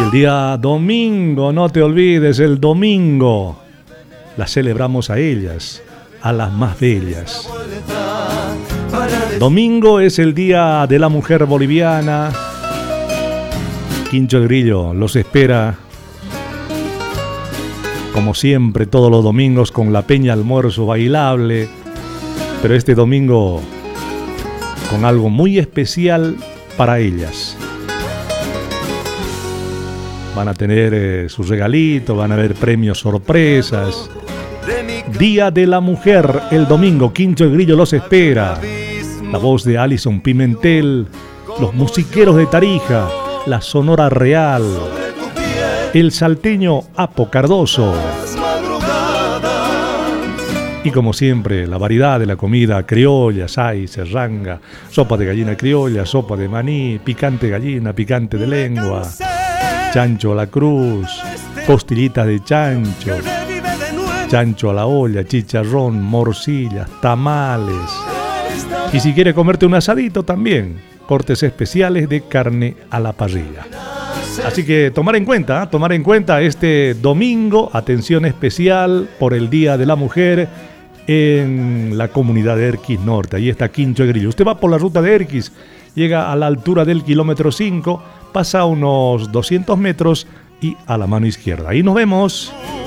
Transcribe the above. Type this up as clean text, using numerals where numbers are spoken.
El día domingo, no te olvides, el domingo las celebramos a ellas, a las más bellas. Domingo es el día de la mujer boliviana. Quincho el Grillo los espera, como siempre, todos los domingos con la peña almuerzo bailable, pero este domingo con algo muy especial para ellas. Van a tener sus regalitos, van a haber premios sorpresas. Día de la Mujer, el domingo, Quincho el Grillo los espera. La voz de Alison Pimentel, los musiqueros de Tarija, la Sonora Real, el salteño Apo Cardoso. Y como siempre, la variedad de la comida criolla, say, serranga, sopa de gallina criolla, sopa de maní, picante de gallina, picante de lengua, chancho a la cruz, costillitas de chancho, chancho a la olla, chicharrón, morcillas, tamales. Y si quieres comerte un asadito también, cortes especiales de carne a la parrilla. Así que tomar en cuenta este domingo, atención especial por el Día de la Mujer en la comunidad de Erquis Norte. Ahí está Quincho el Grillo. Usted va por la ruta de Erquis, llega a la altura del kilómetro 5, pasa unos 200 metros y a la mano izquierda. Ahí nos vemos.